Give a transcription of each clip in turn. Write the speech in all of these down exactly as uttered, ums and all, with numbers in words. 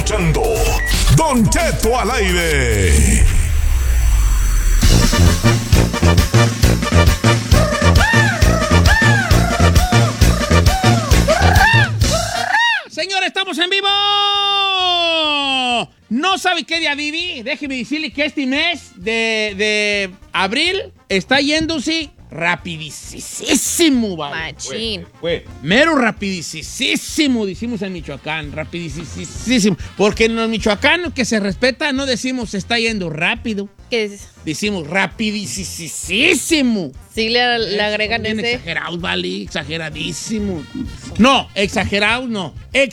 escuchando Don Cheto al aire. Señores, estamos en vivo. ¿No sabe qué día viví? Déjeme decirle que este mes de, de abril está yéndose rapidísimo, ¿vale? Machín. Fue, fue mero rapidísimo, decimos en Michoacán, rapidísimo. Porque en los michoacanos que se respeta no decimos se está yendo rápido. ¿Qué es? Decimos rapidísimo. Sí, le, le agregan bien ese. Exagerados, vale, exageradísimo. No, exagerados no.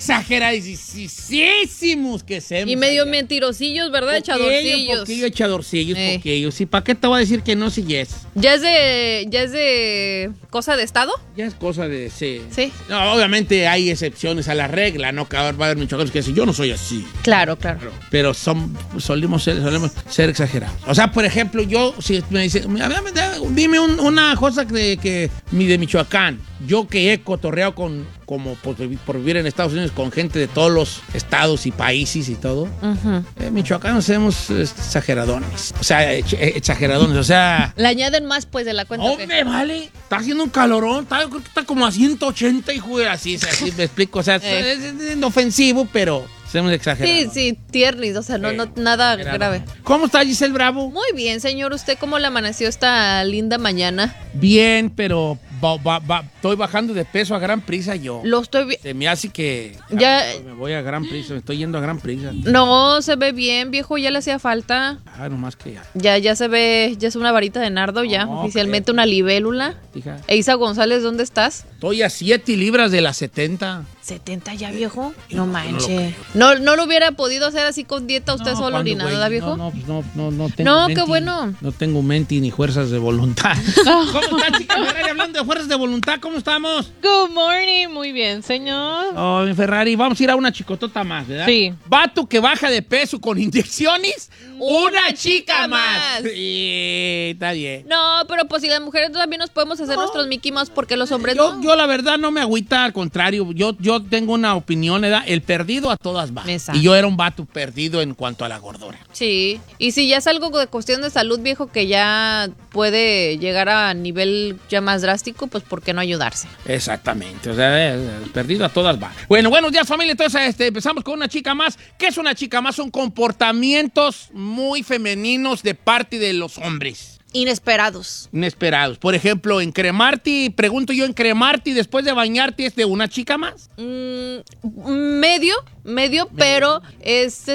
Exageradísimos que se. Y medio mentirosillos, ¿verdad? Echadorcillos. Poquillo, echadorcillos, eh. poquillo. Sí, ¿para qué te voy a decir que no si yes? ¿Ya es de, ya es de cosa de estado? Ya es cosa de, sí. Sí. No, obviamente hay excepciones a la regla, ¿no? Que va a haber michoacanos que dicen, yo no soy así. Claro, claro. Pero, pero son, solemos ser, solemos ser exagerados. O sea, por ejemplo, yo, si me dicen, dime un, una cosa de, que, de Michoacán. Yo que he cotorreado con, como por, por vivir en Estados Unidos con gente de todos los estados y países y todo, uh-huh. eh, michoacanos somos exageradones. O sea, exageradones, o sea... Le añaden más, pues, de la cuenta. ¡Oh, me vale! Está haciendo un calorón, está, yo creo que está como a ciento ochenta y juega así, así me explico. O sea, eh. es, es inofensivo, pero... Somos exagerados. Sí, sí, tiernis, o sea, no, no nada grave. ¿Cómo está Giselle Bravo? Muy bien, señor. ¿Usted cómo le amaneció esta linda mañana? Bien, pero va, va, va, estoy bajando de peso a gran prisa yo. Lo estoy viendo. Se me hace que ya me voy a gran prisa, me estoy yendo a gran prisa. No, se ve bien, viejo, ya le hacía falta. Ah, nomás que ya. Ya, ya se ve, ya es una varita de nardo, no, ya, oficialmente una libélula. Hija. Eisa González, ¿dónde estás? Estoy a siete libras de las setenta. ¿setenta ya, viejo? No manches. No, no, no lo hubiera podido hacer así con dieta usted no, solo ni nada, viejo. No, no, no, no, no tengo No, menti, qué bueno. No tengo mente ni fuerzas de voluntad. ¿Cómo está, chica Ferrari? Hablando de fuerzas de voluntad, ¿cómo estamos? Good morning, muy bien, señor. Oh, mi Ferrari, vamos a ir a una chicotota más, ¿verdad? Sí. Vato que baja de peso con inyecciones, una, una chica, chica más. más. Sí, está bien. No, pero pues si las mujeres también nos podemos hacer no. nuestros Mickey Mouse, porque los hombres yo, no. Yo la verdad no me agüita, al contrario, yo, yo tengo una opinión. ¿Edad? El perdido a todas va. Exacto. Y yo era un vato perdido en cuanto a la gordura. Sí. Y si ya es algo de cuestión de salud, viejo, que ya puede llegar a nivel ya más drástico, pues ¿por qué no ayudarse? Exactamente. O sea, el perdido a todas va. Bueno, buenos días, familia. Entonces, este, empezamos con una chica más. ¿Qué es una chica más? Son comportamientos muy femeninos de parte de los hombres. Inesperados. Inesperados. Por ejemplo, encremarte, pregunto yo, encremarte después de bañarte es de una chica más. Mm, medio, medio, pero es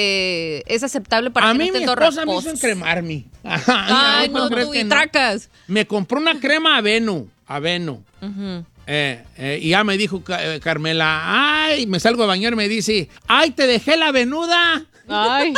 este es aceptable para a que mí no estén mi esposa me hizo encremarme. Ay, no, no tú y tracas. No. Me compró una crema Aveno, Aveno. Uh-huh. Eh, eh, y ya me dijo eh, Carmela, ay, me salgo a bañar, me dice, ay, te dejé la venuda. Ay.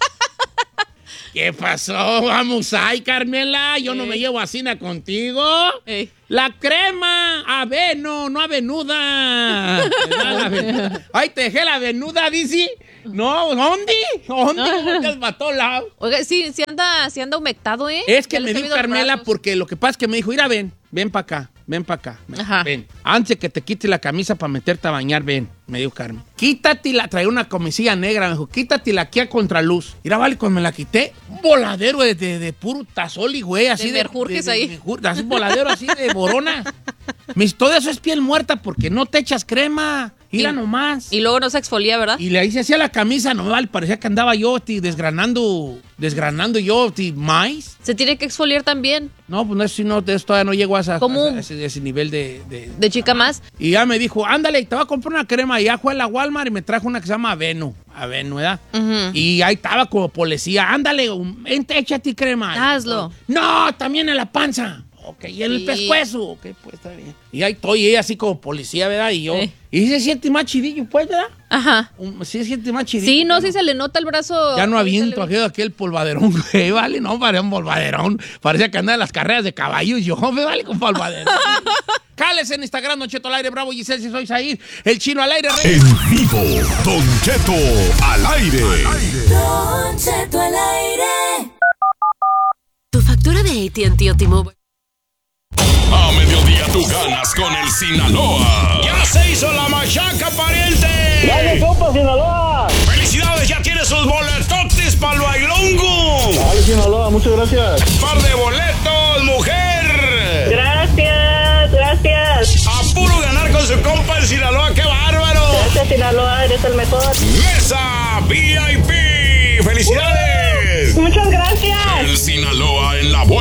¿Qué pasó? Vamos, ay, Carmela, yo Ey. no me llevo a cena contigo. Ey. La crema, aveno, no avenuda. Ay, te dejé la venuda, dice. No, ¿dónde? ¿Dónde? ¿Dónde mató la? Oiga, sí, sí anda, sí anda humectado, ¿eh? Es que ya me dijo Carmela porque lo que pasa es que me dijo, mira, ven, ven para acá, ven para acá. Ajá. Ven, antes que te quites la camisa para meterte a bañar, ven, me dijo Carmen. Quítate la, traía una camisilla negra, me dijo, quítate la aquí a contraluz. Mira, vale, cuando me la quité, un voladero de, de, de puro tazoli, güey, así de... De merjurjes de, ahí. De, de, así voladero así de borona. Me dice, todo eso es piel muerta porque no te echas crema. Mira nomás. Y luego no se exfolia, ¿verdad? Y le hice así a la camisa, no vale, parecía que andaba yo tí, desgranando, desgranando yo tí, maíz. Se tiene que exfoliar también. No, pues no, eso, no, eso todavía no llego a, esa, ¿Cómo? a ese, ese nivel de, de... ¿De chica más? Y ya me dijo, ándale, te voy a comprar una crema. Y ya fue a la Walmart y me trajo una que se llama Aveno. Aveno, ¿verdad? Uh-huh. Y ahí estaba como policía, ándale, vente, échate crema. Hazlo. No, también en la panza. Ok, y en sí. el pescuezo. Ok, pues está bien. Y ahí estoy, ella así como policía, ¿verdad? Y yo. Eh. Y se siente más chidillo, pues, ¿verdad? Ajá. Um, sí se siente más chidillo. Sí, no, ¿no? Sí se le nota el brazo. Ya no aviento aquel, aquel polvaderón, güey, ¿vale? No, parecía un polvaderón. Parecía que andaba en las carreras de caballos. Yo, me vale con polvaderón. Cales en Instagram, Don Cheto al aire, Bravo, Giselle, si soy Zahir, el chino al aire. Rey. En vivo, Don Cheto al aire. Al aire. Don Cheto al aire. Tu factura de A T and T o T-Mobile. A mediodía tú ganas con el Sinaloa. ¡Ya se hizo la machaca, pariente! ¡Dale, compa, Sinaloa! ¡Felicidades! Sinaloa, muchas gracias. Par de boletos, mujer. Gracias, gracias. A puro ganar con su compa el Sinaloa, qué bárbaro. Gracias, Sinaloa, eres el mejor. Mesa V I P. ¡Felicidades! Muchas gracias. El Sinaloa en la bola.